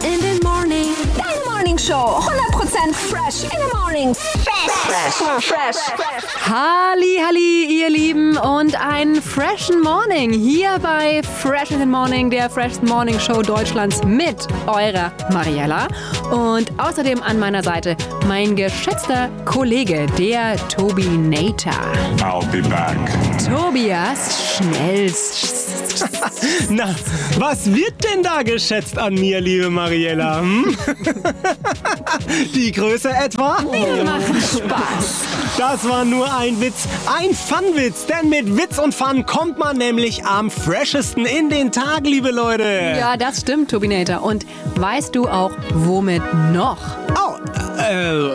in the morning. Deine Morning Show. 100% fresh in the morning. Fresh. Halli, ihr Lieben, und einen freshen Morning hier bei Fresh in the Morning, der Fresh Morning Show Deutschlands mit eurer Mariella. Und außerdem an meiner Seite mein geschätzter Kollege, der Tobinator. I'll be back. Tobias Schnellst. Na, was wird denn da geschätzt an mir, liebe Mariella? Die Größe etwa? Macht Spaß. Das war nur ein Witz, ein Fun-Witz, denn mit Witz und Fun kommt man nämlich am freshesten in den Tag, liebe Leute. Ja, das stimmt, Tobinator. Und weißt du auch, womit noch? Oh,